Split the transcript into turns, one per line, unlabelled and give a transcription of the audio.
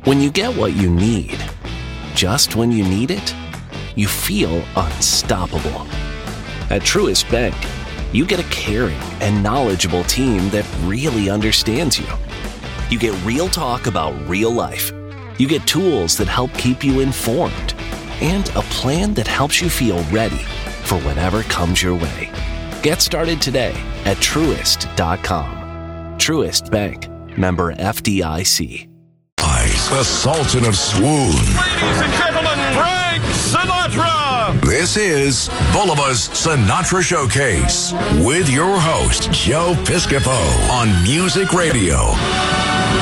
When you get what you need, just when you need it, you feel unstoppable. At Truist Bank, you get a caring and knowledgeable team that really understands you. You get real talk about real life. You get tools that help keep you informed and a plan that helps you feel ready for whatever comes your way. Get started today at Truist.com. Truist Bank, member FDIC.
The Sultan of Swoon.
Ladies and gentlemen, Frank Sinatra.
This is Bulba's Sinatra Showcase with your host, Joe Piscopo on Music Radio.